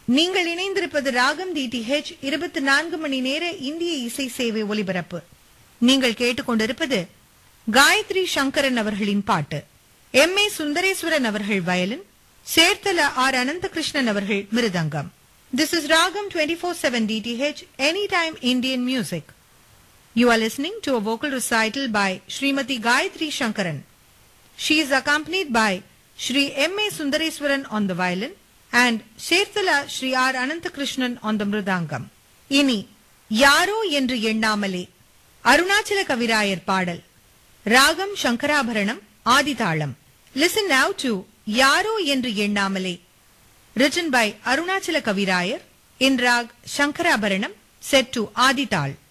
நீங்கள் இணைந்திருப்பது ராகம் டிடிஹெச் 24 மணி நேர இந்திய இசை சேவை ஒலிபரப்பு. நீங்கள் கேட்டுக்கொண்டிருப்பது காயத்ரி சங்கரன் அவர்களின் பாட்டு. எம்.ஏ. சுந்தரேஸ்வரன் அவர்கள் வயலின், சேர்த்தல ஆர். அனந்தகிருஷ்ணன் அவர்கள் மிருதங்கம். This is Ragam 24/7 DTH, Anytime Indian Music. You are listening to a vocal recital by Srimati Gayatri Shankaran. She is accompanied by Shri M.A. Sundareswaran on the violin and Serthala Shri R. Ananthakrishnan on the mridangam. இனி யாரோ என்று எண்ணாமலே அருணாச்சல கவிராயர் பாடல். ராகம் Shankarabharanam, ஆதிதாளம். Listen now to யாரோ என்று எண்ணாமலே, written by Arunachala Kavirayar in Rag Shankarabharanam, set to Adital.